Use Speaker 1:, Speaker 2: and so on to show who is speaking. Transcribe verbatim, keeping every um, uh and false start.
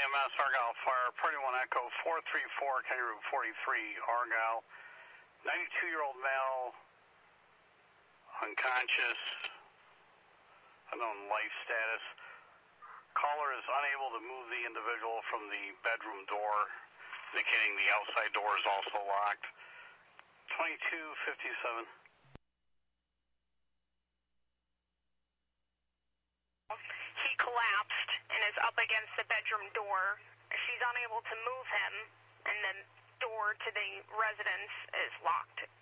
Speaker 1: M S, Argyle Fire, Party one Echo, four three four, County Route forty-three, Argyle. ninety-two-year-old male, unconscious, unknown life status. Caller is unable to move the individual from the bedroom door, indicating the outside door is also locked. twenty-two fifty-seven.
Speaker 2: He collapsed and is up against the bedroom door. She's unable to move him, and the door to the residence is locked.